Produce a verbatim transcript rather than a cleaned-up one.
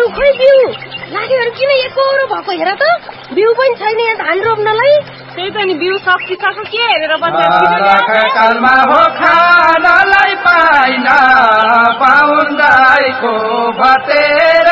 खोइ बिउ लागेहरू किन एकरो भएको हेर त बिउ पनि छैन यहाँ धान रोप्नलाई त्यही त नि बिउ सकिसक्यो के हेरेर बसेकालमा हो खानलाई पाइन पाउन्दाइको भतेर